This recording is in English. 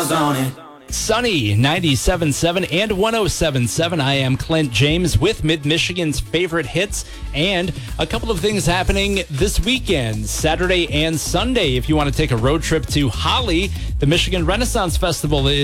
was on it. Sunny 97.7 and 107.7. I am Clint James with Mid-Michigan's favorite hits and a couple of things happening this weekend, Saturday and Sunday. If you want to take a road trip to Holly, the Michigan Renaissance Festival is